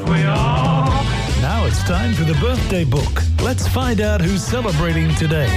Now it's time for the birthday book. Let's find out who's celebrating today.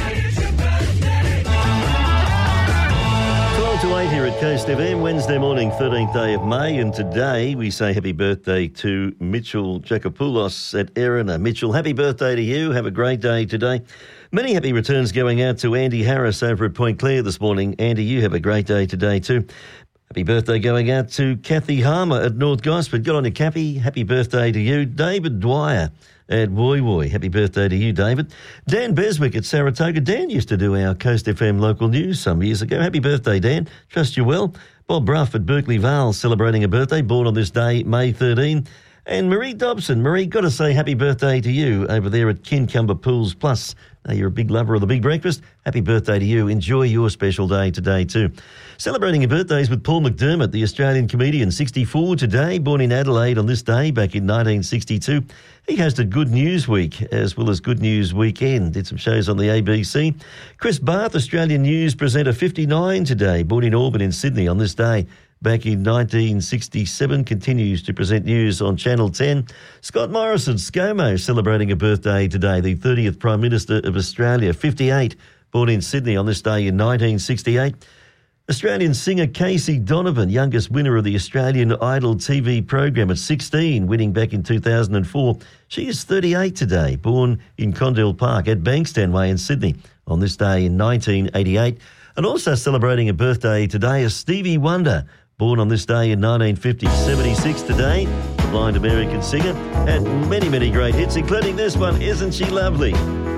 12 to 8 here at Coast FM, Wednesday morning, 13th day of May, and today we say happy birthday to Mitchell Jakopoulos at Erina. Mitchell, happy birthday to you. Have a great day today. Many happy returns going out to Andy Harris over at Point Clare this morning. Andy, you have a great day today too. Happy birthday going out to Kathy Harmer at North Gosford. Good on you, Kathy. Happy birthday to you. David Dwyer at Woy Woy. Happy birthday to you, David. Dan Beswick at Saratoga. Dan used to do our Coast FM local news some years ago. Happy birthday, Dan. Trust you well. Bob Bruff at Berkeley Vale celebrating a birthday, born on this day, May 13. And Marie Dobson. Marie, got to say happy birthday to you over there at Kincumber Pools Plus. Now, you're a big lover of the big breakfast. Happy birthday to you. Enjoy your special day today too. Celebrating your birthdays with Paul McDermott, the Australian comedian, 64 today, born in Adelaide on this day back in 1962. He hosted Good News Week as well as Good News Weekend, did some shows on the ABC. Chris Barth, Australian news presenter, 59 today, born in Auburn in Sydney on this day. Back in 1967, continues to present news on Channel 10. Scott Morrison, ScoMo, celebrating a birthday today, the 30th Prime Minister of Australia, 58, born in Sydney on this day in 1968. Australian singer Casey Donovan, youngest winner of the Australian Idol TV program at 16, winning back in 2004. She is 38 today, born in Condell Park at Bankstown Way in Sydney on this day in 1988. And also celebrating a birthday today is Stevie Wonder, born on this day in 1950, 76 today, the blind American singer, had many, many great hits, including this one, Isn't She Lovely?